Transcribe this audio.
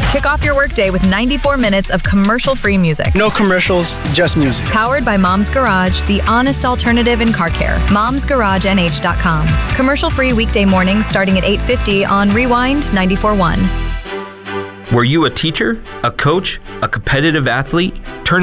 Kick off your workday with 94 minutes of commercial-free music. No commercials, just music. Powered by Mom's Garage, the honest alternative in car care. Mom'sGarageNH.com. Commercial-free weekday mornings starting at 8:50 on Rewind 94.1. Were you a teacher, a coach, a competitive athlete? Turn